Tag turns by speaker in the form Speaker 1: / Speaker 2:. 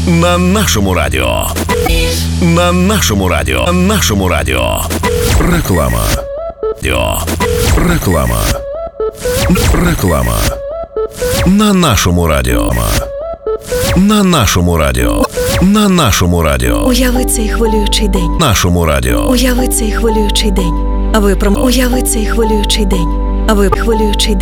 Speaker 1: На нашому радіо. На нашому радіо. На нашому радіо. Реклама. Реклама. Реклама. На нашому радіо. На нашому радіо. На нашому радіо.
Speaker 2: Уяви цей хвилюючий день.
Speaker 1: Нашому радіо.
Speaker 2: Уяви цей хвилюючий день. А ви про уяви цей хвилюючий день. А ви хвилюючий день.